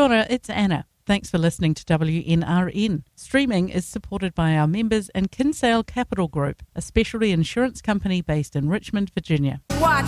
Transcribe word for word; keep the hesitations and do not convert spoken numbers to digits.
Kia ora, it's Anna. Thanks for listening to W N R N. Streaming is supported by our members and Kinsale Capital Group, a specialty insurance company based in Richmond, Virginia. Watch